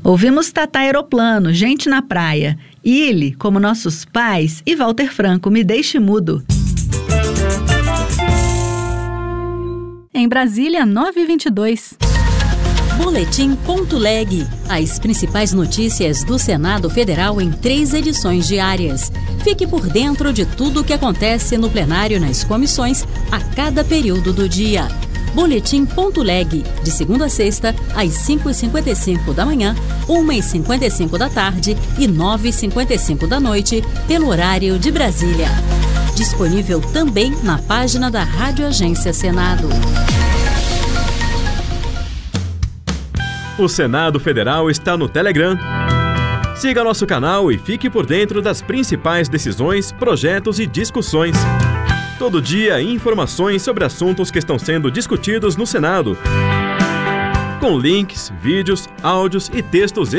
Ouvimos Tatá Aeroplano, Gente na Praia, Ilhe, Como Nossos Pais e Walter Franco, Me Deixe Mudo. Em Brasília, 9h22. Boletim.leg. As principais notícias do Senado Federal em 3 edições diárias. Fique por dentro de tudo o que acontece no plenário e nas comissões a cada período do dia. Boletim.leg. De segunda a sexta, às 5h55 da manhã, 1h55 da tarde e 9h55 da noite, pelo horário de Brasília. Disponível também na página da Rádio Agência Senado. O Senado Federal está no Telegram. Siga nosso canal e fique por dentro das principais decisões, projetos e discussões. Todo dia, informações sobre assuntos que estão sendo discutidos no Senado. Com links, vídeos, áudios e textos